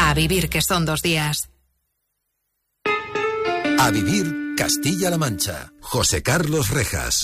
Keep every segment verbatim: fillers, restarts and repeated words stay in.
A vivir, que son dos días. A vivir Castilla-La Mancha. José Carlos Rejas.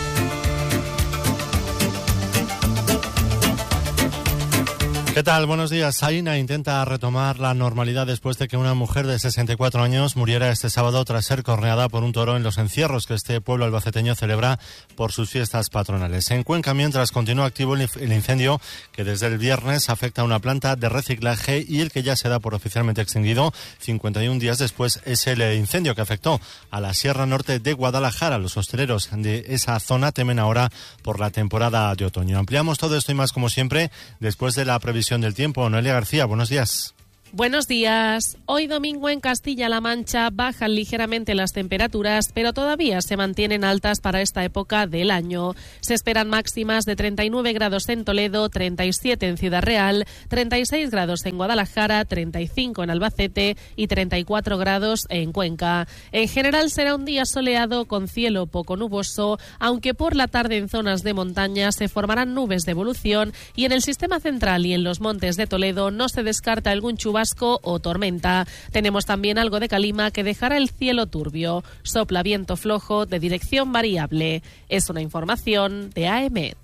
¿Qué tal? Buenos días. Aina intenta retomar la normalidad después de que una mujer de sesenta y cuatro años muriera este sábado tras ser corneada por un toro en los encierros que este pueblo albaceteño celebra por sus fiestas patronales. En Cuenca, mientras, continúa activo el incendio que desde el viernes afecta a una planta de reciclaje y el que ya se da por oficialmente extinguido cincuenta y un días después es el incendio que afectó a la Sierra Norte de Guadalajara. Los hosteleros de esa zona temen ahora por la temporada de otoño. Ampliamos todo esto y más, como siempre, después de la previsión del tiempo. Noelia García, buenos días. Buenos días. Hoy domingo en Castilla-La Mancha bajan ligeramente las temperaturas, pero todavía se mantienen altas para esta época del año. Se esperan máximas de treinta y nueve grados en Toledo, treinta y siete en Ciudad Real, treinta y seis grados en Guadalajara, treinta y cinco en Albacete y treinta y cuatro grados en Cuenca. En general será un día soleado con cielo poco nuboso, aunque por la tarde en zonas de montaña se formarán nubes de evolución y en el sistema central y en los montes de Toledo no se descarta algún chubasco o tormenta. Tenemos también algo de calima que dejará el cielo turbio. Sopla viento flojo de dirección variable. Es una información de AEMET.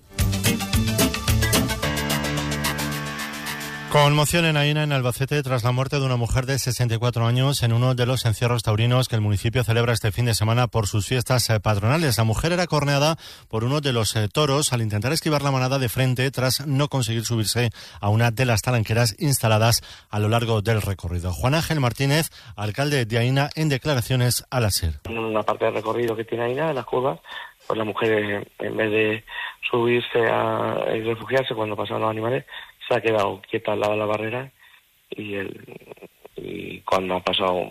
Conmoción en Aina, en Albacete, tras la muerte de una mujer de sesenta y cuatro años en uno de los encierros taurinos que el municipio celebra este fin de semana por sus fiestas patronales. La mujer era corneada por uno de los eh, toros al intentar esquivar la manada de frente tras no conseguir subirse a una de las talanqueras instaladas a lo largo del recorrido. Juan Ángel Martínez, alcalde de Aina, en declaraciones a la SER. En una parte del recorrido que tiene Aina, en las curvas, pues la mujer, en vez de subirse a y refugiarse cuando pasaban los animales, se ha quedado quieta al lado de la barrera y, el, y cuando ha pasado,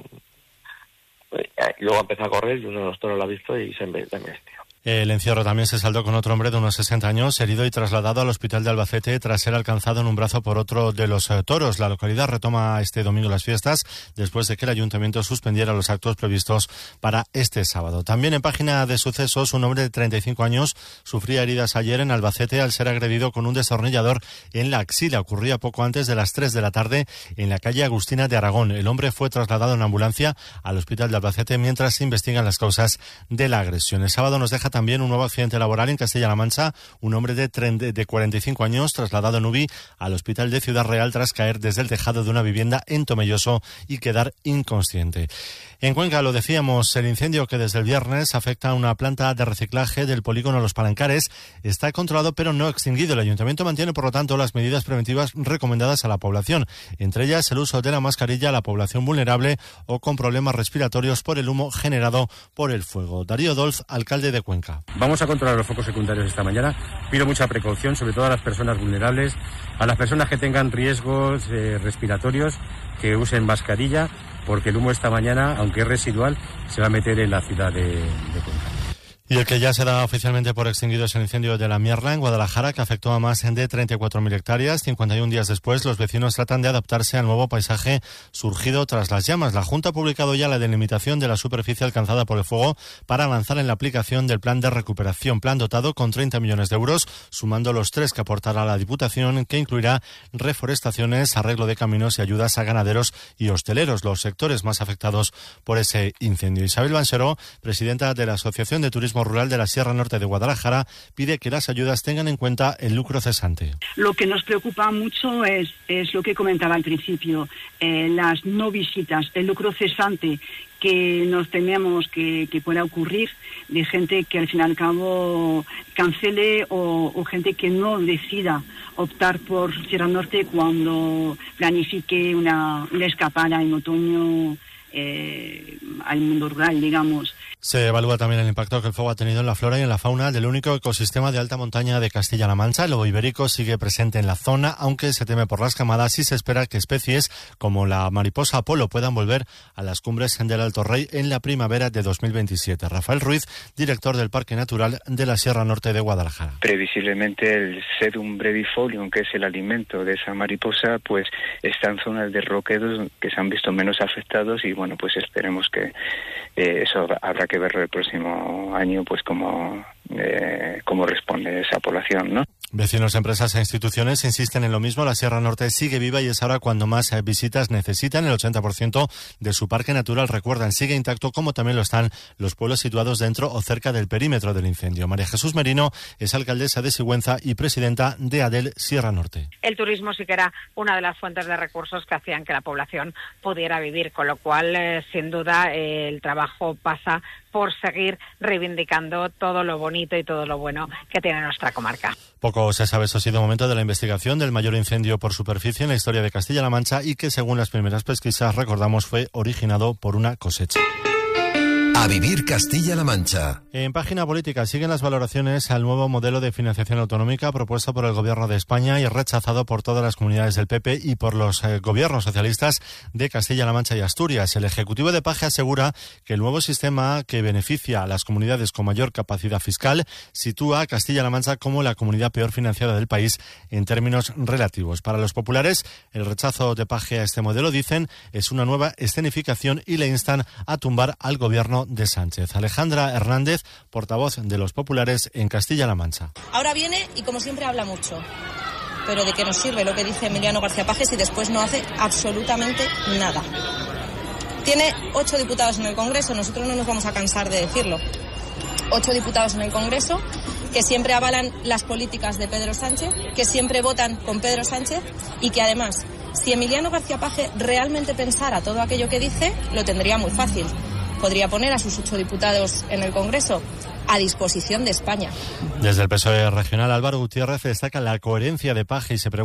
y luego ha empezado a correr y uno de los toros lo ha visto y se ha embestido. El encierro también se saldó con otro hombre de unos sesenta años, herido y trasladado al hospital de Albacete tras ser alcanzado en un brazo por otro de los eh, toros. La localidad retoma este domingo las fiestas después de que el ayuntamiento suspendiera los actos previstos para este sábado. También en página de sucesos, un hombre de treinta y cinco años sufría heridas ayer en Albacete al ser agredido con un destornillador en la axila. Ocurría poco antes de las tres de la tarde en la calle Agustina de Aragón. El hombre fue trasladado en ambulancia al hospital de Albacete mientras se investigan las causas de la agresión. El sábado nos deja también un nuevo accidente laboral en Castilla-La Mancha. Un hombre de, de cuarenta y cinco años trasladado en U B I al hospital de Ciudad Real tras caer desde el tejado de una vivienda en Tomelloso y quedar inconsciente. En Cuenca, lo decíamos, el incendio que desde el viernes afecta a una planta de reciclaje del polígono Los Palancares está controlado pero no extinguido. El ayuntamiento mantiene, por lo tanto, las medidas preventivas recomendadas a la población, entre ellas el uso de la mascarilla a la población vulnerable o con problemas respiratorios por el humo generado por el fuego. Darío Dolz, alcalde de Cuenca. Vamos a controlar los focos secundarios esta mañana. Pido mucha precaución, sobre todo a las personas vulnerables, a las personas que tengan riesgos eh, respiratorios, que usen mascarilla, porque el humo esta mañana, aunque es residual, se va a meter en la ciudad de, de Cuenca. Y el que ya se da oficialmente por extinguido es el incendio de la Mierla en Guadalajara, que afectó a más de treinta y cuatro mil hectáreas. cincuenta y un días después, los vecinos tratan de adaptarse al nuevo paisaje surgido tras las llamas. La Junta ha publicado ya la delimitación de la superficie alcanzada por el fuego para avanzar en la aplicación del plan de recuperación, plan dotado con treinta millones de euros, sumando los tres que aportará la Diputación, que incluirá reforestaciones, arreglo de caminos y ayudas a ganaderos y hosteleros, los sectores más afectados por ese incendio. Isabel Banseró, presidenta de la Asociación de Turismo Rural de la Sierra Norte de Guadalajara, pide que las ayudas tengan en cuenta el lucro cesante. Lo que nos preocupa mucho es, es lo que comentaba al principio, eh, las no visitas, el lucro cesante que nos tememos que, que pueda ocurrir, de gente que al fin y al cabo cancele o, o gente que no decida optar por Sierra Norte cuando planifique una, una escapada en otoño eh, al mundo rural, digamos. Se evalúa también el impacto que el fuego ha tenido en la flora y en la fauna del único ecosistema de alta montaña de Castilla-La Mancha. El lobo ibérico sigue presente en la zona, aunque se teme por las camadas y se espera que especies como la mariposa Apolo puedan volver a las cumbres del Alto Rey en la primavera de dos mil veintisiete. Rafael Ruiz, director del Parque Natural de la Sierra Norte de Guadalajara. Previsiblemente el Sedum brevifolium, que es el alimento de esa mariposa, pues está en zonas de roquedos que se han visto menos afectados y bueno, pues esperemos que eh, eso habrá que verlo el próximo año, pues cómo, eh, cómo responde esa población, ¿no? Vecinos, empresas e instituciones insisten en lo mismo. La Sierra Norte sigue viva y es ahora cuando más visitas necesitan. El ochenta por ciento de su parque natural, recuerdan, sigue intacto, como también lo están los pueblos situados dentro o cerca del perímetro del incendio. María Jesús Merino es alcaldesa de Sigüenza y presidenta de ADEL Sierra Norte. El turismo sí que era una de las fuentes de recursos que hacían que la población pudiera vivir, con lo cual, eh, sin duda, eh, el trabajo pasa por seguir reivindicando todo lo bonito y todo lo bueno que tiene nuestra comarca. Poco se sabe, eso ha sido momento de la investigación del mayor incendio por superficie en la historia de Castilla-La Mancha y que, según las primeras pesquisas, recordamos, fue originado por una cosecha. A vivir Castilla-La Mancha. En página política siguen las valoraciones al nuevo modelo de financiación autonómica propuesto por el Gobierno de España y rechazado por todas las comunidades del P P y por los eh, gobiernos socialistas de Castilla-La Mancha y Asturias. El Ejecutivo de Paje asegura que el nuevo sistema, que beneficia a las comunidades con mayor capacidad fiscal, sitúa a Castilla-La Mancha como la comunidad peor financiada del país en términos relativos. Para los populares, el rechazo de Paje a este modelo, dicen, es una nueva escenificación y le instan a tumbar al Gobierno de Sánchez. Alejandra Hernández, portavoz de los populares en Castilla-La Mancha. Ahora viene y, como siempre, habla mucho. Pero ¿de qué nos sirve lo que dice Emiliano García Paje si después no hace absolutamente nada? Tiene ocho diputados en el Congreso, nosotros no nos vamos a cansar de decirlo. Ocho diputados en el Congreso que siempre avalan las políticas de Pedro Sánchez, que siempre votan con Pedro Sánchez y que, además, si Emiliano García Paje realmente pensara todo aquello que dice, lo tendría muy fácil. Podría poner a sus ocho diputados en el Congreso a disposición de España. Desde el P S O E regional, Álvaro Gutiérrez destaca la coherencia de Paje y se pregunta